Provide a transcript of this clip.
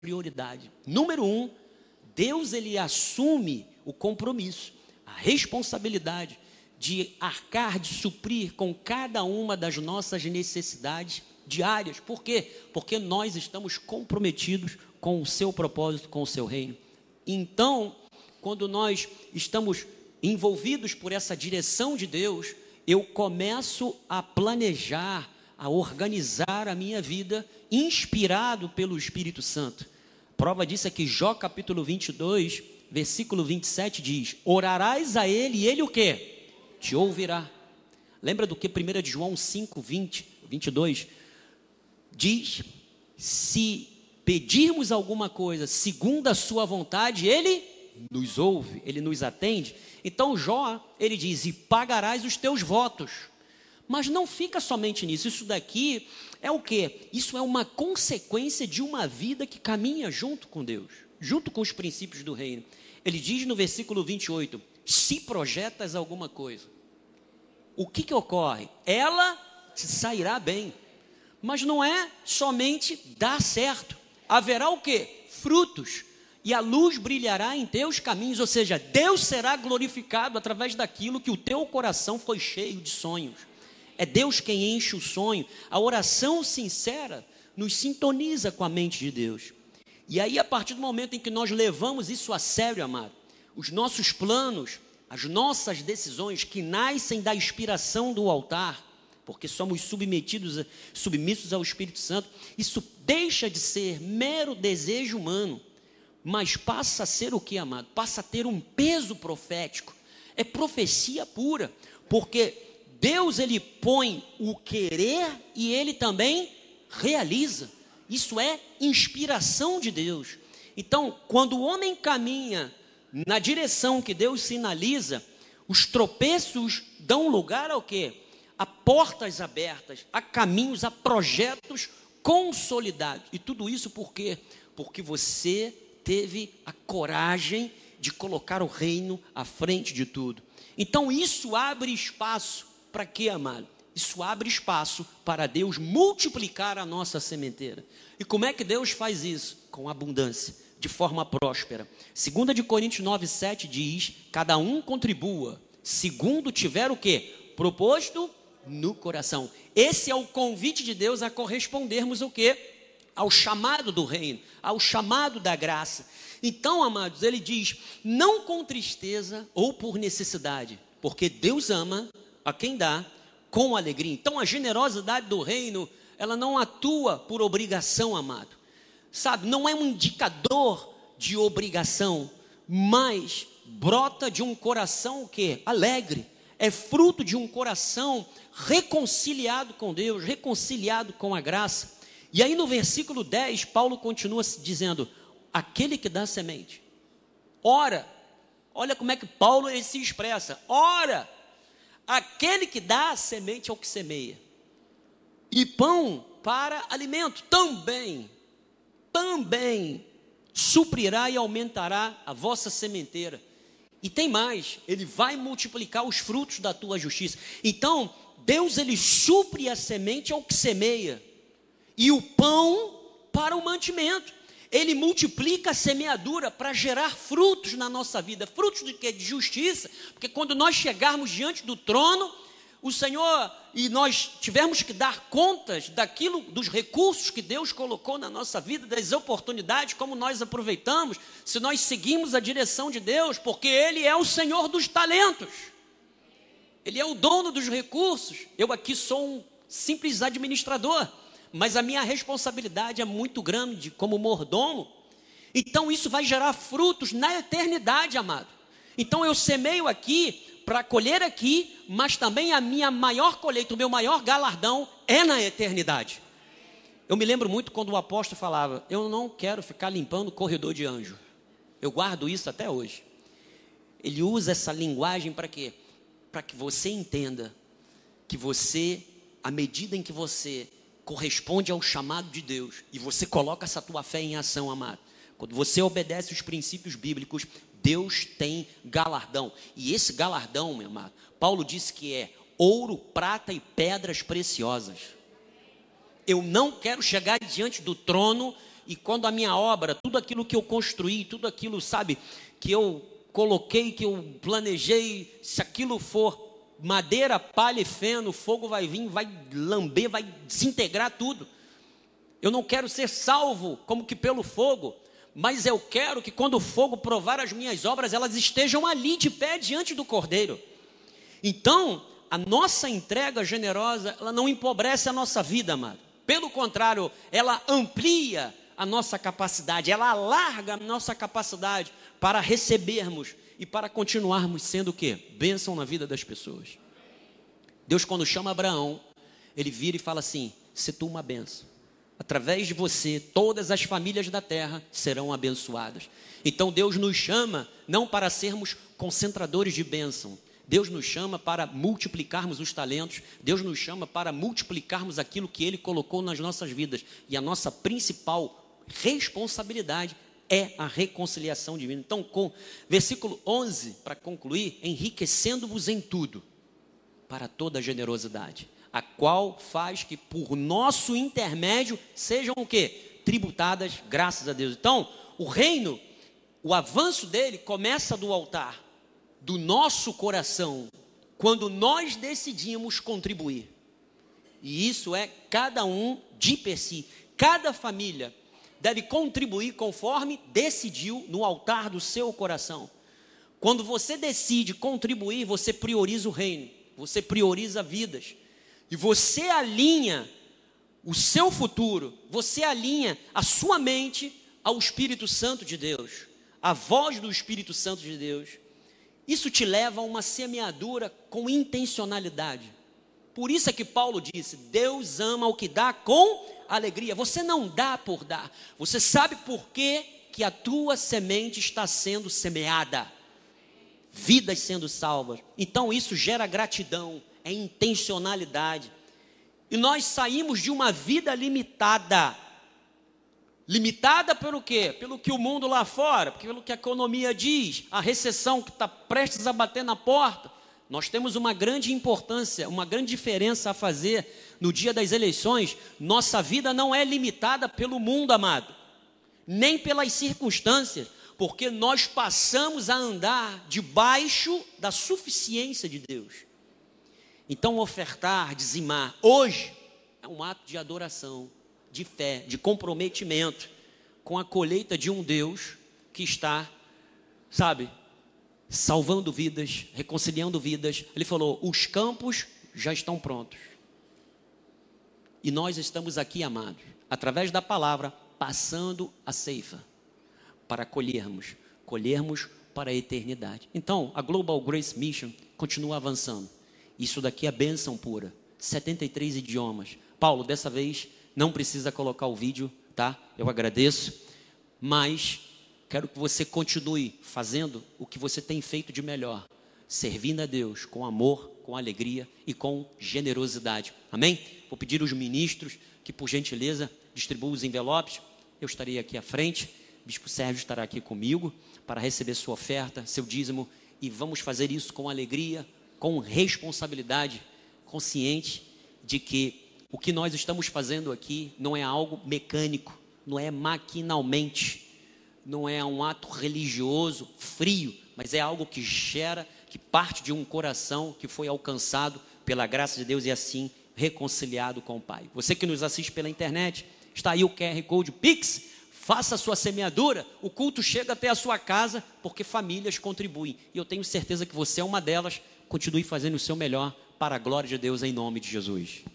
prioridade. Número 1, Deus ele assume o compromisso, a responsabilidade de arcar, de suprir com cada uma das nossas necessidades diárias. Por quê? Porque nós estamos comprometidos com o seu propósito, com o seu reino. Então, quando nós estamos envolvidos por essa direção de Deus, eu começo a planejar, a organizar a minha vida, inspirado pelo Espírito Santo. Prova disso é que Jó capítulo 22, versículo 27 diz: orarás a ele e ele o quê? Te ouvirá. Lembra do que 1 de João 5, 22 diz: se pedirmos alguma coisa segundo a sua vontade, ele nos ouve, ele nos atende. Então Jó, ele diz: e pagarás os teus votos. Mas não fica somente nisso. Isso daqui é o quê? Isso é uma consequência de uma vida que caminha junto com Deus, junto com os princípios do reino. Ele diz no versículo 28, se projetas alguma coisa, o que ocorre? Ela te sairá bem. Mas não é somente dar certo. Haverá o quê? Frutos. E a luz brilhará em teus caminhos, ou seja, Deus será glorificado através daquilo que o teu coração foi cheio de sonhos. É Deus quem enche o sonho. A oração sincera nos sintoniza com a mente de Deus. E aí, a partir do momento em que nós levamos isso a sério, amado, os nossos planos, as nossas decisões que nascem da inspiração do altar, porque somos submissos ao Espírito Santo, isso deixa de ser mero desejo humano, mas passa a ser o que, amado? Passa a ter um peso profético. É profecia pura, porque Deus ele põe o querer e ele também realiza. Isso é inspiração de Deus. Então, quando o homem caminha na direção que Deus sinaliza, os tropeços dão lugar ao quê? A portas abertas, a caminhos, a projetos consolidados. E tudo isso por quê? Porque você teve a coragem de colocar o reino à frente de tudo. Então isso abre espaço para quê, amado? Isso abre espaço para Deus multiplicar a nossa sementeira. E como é que Deus faz isso? Com abundância, de forma próspera. 2 de Coríntios 9:7 diz: cada um contribua, segundo tiver o quê? Proposto no coração. Esse é o convite de Deus a correspondermos o quê? Ao chamado do reino, ao chamado da graça. Então, amados, ele diz: não com tristeza ou por necessidade, porque Deus ama a quem dá com alegria. Então, a generosidade do reino, ela não atua por obrigação, amado. Sabe, não é um indicador de obrigação, mas brota de um coração o quê? Alegre. É fruto de um coração reconciliado com Deus, reconciliado com a graça. E aí no versículo 10, Paulo continua dizendo: aquele que dá semente, ora, olha como é que Paulo ele se expressa, ora, aquele que dá semente ao que semeia, e pão para alimento, também suprirá e aumentará a vossa sementeira. E tem mais, ele vai multiplicar os frutos da tua justiça. Então, Deus ele supre a semente ao que semeia, e o pão para o mantimento. Ele multiplica a semeadura para gerar frutos na nossa vida. Frutos de quê? De justiça. Porque quando nós chegarmos diante do trono, o Senhor, e nós tivermos que dar contas daquilo, dos recursos que Deus colocou na nossa vida, das oportunidades, como nós aproveitamos, se nós seguimos a direção de Deus, porque Ele é o Senhor dos talentos. Ele é o dono dos recursos. Eu aqui sou um simples administrador, mas a minha responsabilidade é muito grande como mordomo. Então isso vai gerar frutos na eternidade, amado. Então eu semeio aqui para colher aqui, mas também a minha maior colheita, o meu maior galardão é na eternidade. Eu me lembro muito quando o apóstolo falava: eu não quero ficar limpando o corredor de anjo. Eu guardo isso até hoje. Ele usa essa linguagem para quê? Para que você entenda que você, à medida em que você corresponde ao chamado de Deus, e você coloca essa tua fé em ação, amado, quando você obedece os princípios bíblicos, Deus tem galardão. E esse galardão, meu amado, Paulo disse que é ouro, prata e pedras preciosas. Eu não quero chegar diante do trono e quando a minha obra, tudo aquilo que eu construí, tudo aquilo, sabe, que eu coloquei, que eu planejei, se aquilo for madeira, palha e feno, o fogo vai vir, vai lamber, vai desintegrar tudo. Eu não quero ser salvo como que pelo fogo, mas eu quero que quando o fogo provar as minhas obras, elas estejam ali de pé diante do Cordeiro. Então, a nossa entrega generosa, ela não empobrece a nossa vida, amado. Pelo contrário, ela amplia a nossa capacidade, ela alarga a nossa capacidade para recebermos e para continuarmos sendo o quê? Bênção na vida das pessoas. Deus, quando chama Abraão, ele vira e fala assim: se tu uma bênção, através de você, todas as famílias da terra serão abençoadas. Então Deus nos chama não para sermos concentradores de bênção, Deus nos chama para multiplicarmos os talentos, Deus nos chama para multiplicarmos aquilo que Ele colocou nas nossas vidas. E a nossa principal responsabilidade é a reconciliação divina. Então, com versículo 11, para concluir: enriquecendo-vos em tudo, para toda generosidade, a qual faz que por nosso intermédio sejam o quê? Tributadas graças a Deus. Então, o reino, o avanço dele começa do altar, do nosso coração, quando nós decidimos contribuir. E isso é cada um de per si. Cada família deve contribuir conforme decidiu no altar do seu coração. Quando você decide contribuir, você prioriza o reino, você prioriza vidas. E você alinha o seu futuro, você alinha a sua mente ao Espírito Santo de Deus, à voz do Espírito Santo de Deus. Isso te leva a uma semeadura com intencionalidade. Por isso é que Paulo disse: Deus ama o que dá com alegria. Você não dá por dar, você sabe por que a tua semente está sendo semeada, vidas sendo salvas. Então isso gera gratidão, é intencionalidade. E nós saímos de uma vida limitada. Limitada pelo quê? Pelo que o mundo lá fora, pelo que a economia diz, a recessão que está prestes a bater na porta. Nós temos uma grande importância, uma grande diferença a fazer no dia das eleições. Nossa vida não é limitada pelo mundo, amado, nem pelas circunstâncias, porque nós passamos a andar debaixo da suficiência de Deus. Então, ofertar, dizimar, hoje é um ato de adoração, de fé, de comprometimento com a colheita de um Deus que está, sabe, salvando vidas, reconciliando vidas. Ele falou: os campos já estão prontos. E nós estamos aqui, amados, através da palavra, passando a ceifa para colhermos para a eternidade. Então, a Global Grace Mission continua avançando. Isso daqui é bênção pura. 73 idiomas. Paulo, dessa vez, não precisa colocar o vídeo, tá? Eu agradeço. Mas quero que você continue fazendo o que você tem feito de melhor. Servindo a Deus com amor, com alegria e com generosidade. Amém? Vou pedir aos ministros que, por gentileza, distribuam os envelopes. Eu estarei aqui à frente. O Bispo Sérgio estará aqui comigo para receber sua oferta, seu dízimo. E vamos fazer isso com alegria, com responsabilidade, consciente de que o que nós estamos fazendo aqui não é algo mecânico, não é maquinalmente, não é um ato religioso frio, mas é algo que gera, que parte de um coração que foi alcançado pela graça de Deus e assim reconciliado com o Pai. Você que nos assiste pela internet, está aí o QR Code Pix, faça a sua semeadura, o culto chega até a sua casa, porque famílias contribuem. E eu tenho certeza que você é uma delas. Continue fazendo o seu melhor para a glória de Deus em nome de Jesus.